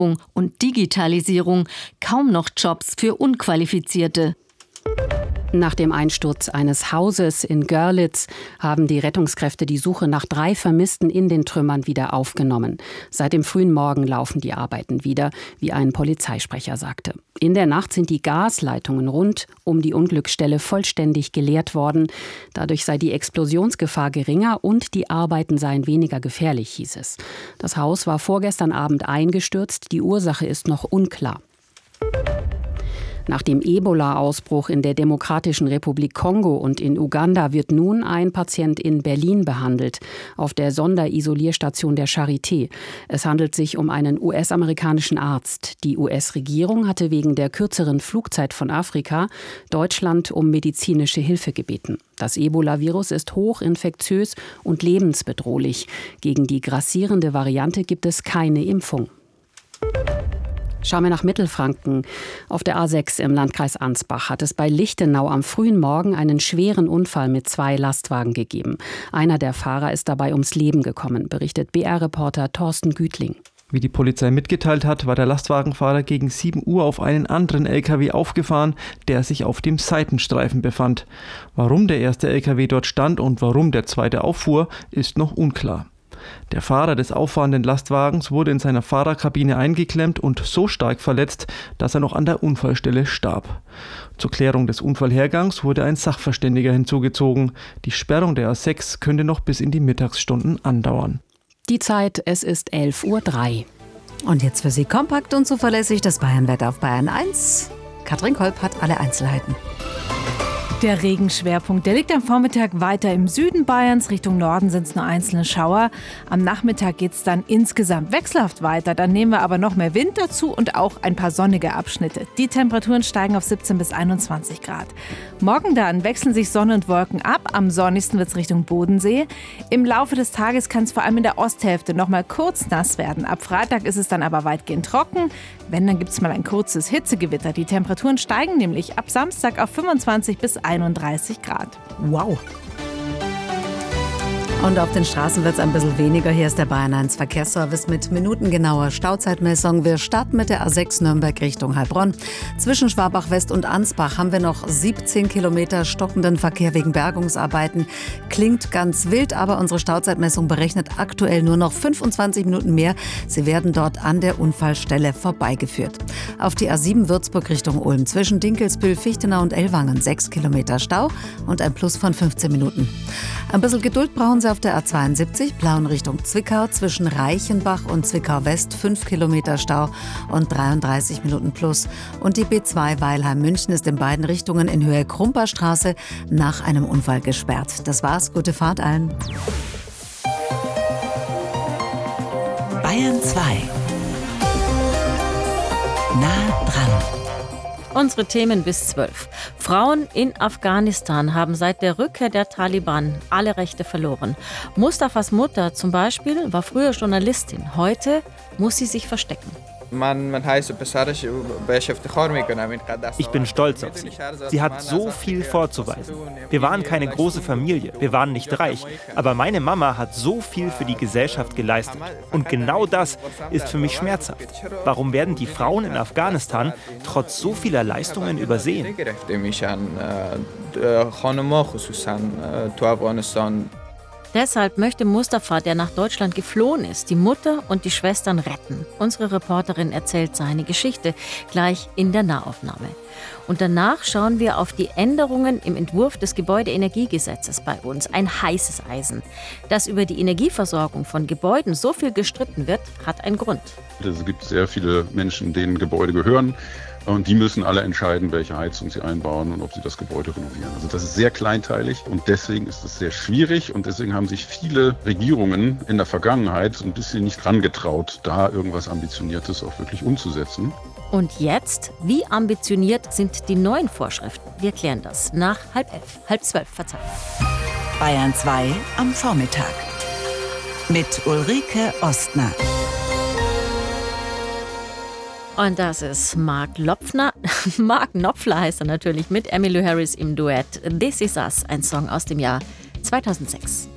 und Digitalisierung kaum noch Jobs für Unqualifizierte. Nach dem Einsturz eines Hauses in Görlitz haben die Rettungskräfte die Suche nach 3 Vermissten in den Trümmern wieder aufgenommen. Seit dem frühen Morgen laufen die Arbeiten wieder, wie ein Polizeisprecher sagte. In der Nacht sind die Gasleitungen rund um die Unglücksstelle vollständig geleert worden. Dadurch sei die Explosionsgefahr geringer und die Arbeiten seien weniger gefährlich, hieß es. Das Haus war vorgestern Abend eingestürzt. Die Ursache ist noch unklar. Nach dem Ebola-Ausbruch in der Demokratischen Republik Kongo und in Uganda wird nun ein Patient in Berlin behandelt, auf der Sonderisolierstation der Charité. Es handelt sich um einen US-amerikanischen Arzt. Die US-Regierung hatte wegen der kürzeren Flugzeit von Afrika Deutschland um medizinische Hilfe gebeten. Das Ebola-Virus ist hochinfektiös und lebensbedrohlich. Gegen die grassierende Variante gibt es keine Impfung. Schauen wir nach Mittelfranken. Auf der A6 im Landkreis Ansbach hat es bei Lichtenau am frühen Morgen einen schweren Unfall mit 2 Lastwagen gegeben. Einer der Fahrer ist dabei ums Leben gekommen, berichtet BR-Reporter Thorsten Gütling. Wie die Polizei mitgeteilt hat, war der Lastwagenfahrer gegen 7 Uhr auf einen anderen LKW aufgefahren, der sich auf dem Seitenstreifen befand. Warum der erste LKW dort stand und warum der zweite auffuhr, ist noch unklar. Der Fahrer des auffahrenden Lastwagens wurde in seiner Fahrerkabine eingeklemmt und so stark verletzt, dass er noch an der Unfallstelle starb. Zur Klärung des Unfallhergangs wurde ein Sachverständiger hinzugezogen. Die Sperrung der A6 könnte noch bis in die Mittagsstunden andauern. Die Zeit, es ist 11:03 Uhr. Und jetzt für Sie kompakt und zuverlässig das Bayernwetter auf Bayern 1. Katrin Kolb hat alle Einzelheiten. Der Regenschwerpunkt, der liegt am Vormittag weiter im Süden Bayerns. Richtung Norden sind es nur einzelne Schauer. Am Nachmittag geht es dann insgesamt wechselhaft weiter. Dann nehmen wir aber noch mehr Wind dazu und auch ein paar sonnige Abschnitte. Die Temperaturen steigen auf 17 bis 21 Grad. Morgen dann wechseln sich Sonne und Wolken ab. Am sonnigsten wird es Richtung Bodensee. Im Laufe des Tages kann es vor allem in der Osthälfte noch mal kurz nass werden. Ab Freitag ist es dann aber weitgehend trocken. Wenn, dann gibt es mal ein kurzes Hitzegewitter. Die Temperaturen steigen nämlich ab Samstag auf 25 bis 31 Grad. Wow! Und auf den Straßen wird es ein bisschen weniger. Hier ist der Bayern 1 Verkehrsservice mit minutengenauer Stauzeitmessung. Wir starten mit der A6 Nürnberg Richtung Heilbronn. Zwischen Schwabach-West und Ansbach haben wir noch 17 Kilometer stockenden Verkehr wegen Bergungsarbeiten. Klingt ganz wild, aber unsere Stauzeitmessung berechnet aktuell nur noch 25 Minuten mehr. Sie werden dort an der Unfallstelle vorbeigeführt. Auf die A7 Würzburg Richtung Ulm. Zwischen Dinkelsbühl, Fichtenau und Ellwangen 6 Kilometer Stau und ein Plus von 15 Minuten. Ein bisschen Geduld brauchen Sie auf der A72, Plauen Richtung Zwickau, zwischen Reichenbach und Zwickau-West 5 Kilometer Stau und 33 Minuten plus. Und die B2 Weilheim-München ist in beiden Richtungen in Höhe Krumperstraße nach einem Unfall gesperrt. Das war's, gute Fahrt allen. Bayern 2. Nah dran. Unsere Themen bis 12. Frauen in Afghanistan haben seit der Rückkehr der Taliban alle Rechte verloren. Mustafas Mutter zum Beispiel war früher Journalistin. Heute muss sie sich verstecken. Ich bin stolz auf sie. Sie hat so viel vorzuweisen. Wir waren keine große Familie, wir waren nicht reich, aber meine Mama hat so viel für die Gesellschaft geleistet. Und genau das ist für mich schmerzhaft. Warum werden die Frauen in Afghanistan trotz so vieler Leistungen übersehen? Deshalb möchte Mustafa, der nach Deutschland geflohen ist, die Mutter und die Schwestern retten. Unsere Reporterin erzählt seine Geschichte gleich in der Nahaufnahme. Und danach schauen wir auf die Änderungen im Entwurf des Gebäudeenergiegesetzes bei uns. Ein heißes Eisen. Dass über die Energieversorgung von Gebäuden so viel gestritten wird, hat einen Grund. Es gibt sehr viele Menschen, denen Gebäude gehören. Und die müssen alle entscheiden, welche Heizung sie einbauen und ob sie das Gebäude renovieren. Also das ist sehr kleinteilig und deswegen ist es sehr schwierig und deswegen haben sich viele Regierungen in der Vergangenheit ein bisschen nicht rangetraut, da irgendwas Ambitioniertes auch wirklich umzusetzen. Und jetzt, wie ambitioniert sind die neuen Vorschriften? Wir klären das nach 10:30, 11:30, Bayern 2 am Vormittag mit Ulrike Ostner. Und das ist Mark Knopfler. Mark Knopfler heißt er natürlich, mit Emmylou Harris im Duett. This Is Us, ein Song aus dem Jahr 2006.